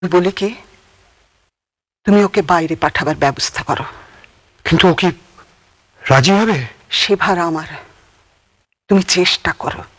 বলি কি, তুমি ওকে বাইরে পাঠাবার ব্যবস্থা করো। কিন্তু ও কি রাজি হবে? সে ভার আমার, তুমি চেষ্টা করো।